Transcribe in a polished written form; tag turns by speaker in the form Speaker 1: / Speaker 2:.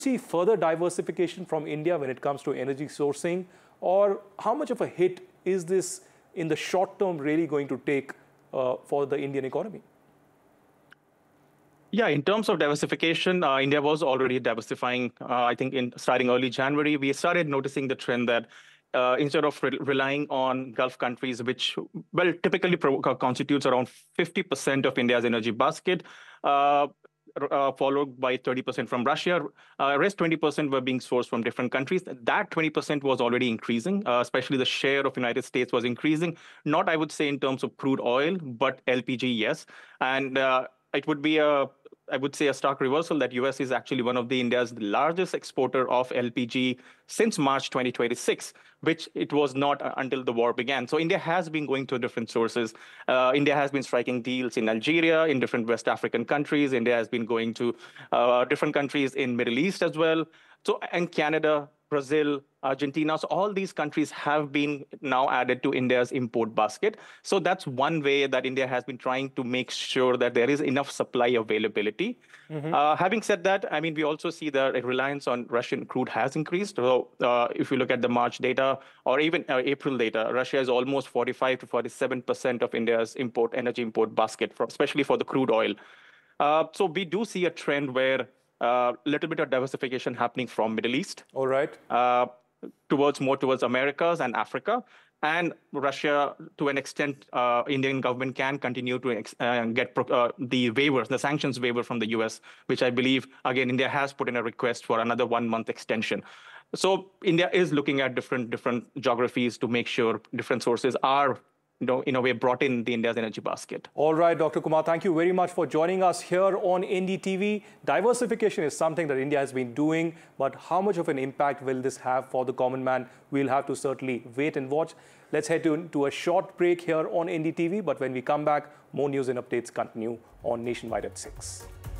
Speaker 1: see further diversification from India when it comes to energy sourcing? Or how much of a hit is this in the short term really going to take for the Indian economy?
Speaker 2: Yeah, in terms of diversification, India was already diversifying. I think in starting early January, we started noticing the trend that instead of relying on Gulf countries, which well typically constitutes around 50% of India's energy basket, followed by 30% from Russia. Rest 20% were being sourced from different countries. That 20% was already increasing, especially the share of United States was increasing. Not, I would say, in terms of crude oil, but LPG, yes. And it would be I would say, a stark reversal that US is actually one of India's largest exporter of LPG since March 2026, which it was not until the war began. So India has been going to different sources. India has been striking deals in Algeria, in different West African countries. India has been going to different countries in Middle East as well. So, and Canada, Brazil, Argentina, so all these countries have been now added to India's import basket. So that's one way that India has been trying to make sure that there is enough supply availability. Having said that, I mean, we also see the reliance on Russian crude has increased. So if you look at the March data or even April data, Russia is almost 45 to 47% of India's energy import basket, especially for the crude oil. So we do see a trend where a little bit of diversification happening from Middle East.
Speaker 1: All right.
Speaker 2: More towards Americas and Africa. And Russia, to an extent, Indian government can continue to get the waivers, the sanctions waiver from the US, which I believe, again, India has put in a request for another 1 month extension. So India is looking at different geographies to make sure different sources are in a way brought in the India's energy basket.
Speaker 1: All right, Dr. Kumar, thank you very much for joining us here on NDTV. Diversification is something that India has been doing, but how much of an impact will this have for the common man? We'll have to certainly wait and watch. Let's head to a short break here on NDTV, but when we come back, more news and updates continue on Nationwide at 6.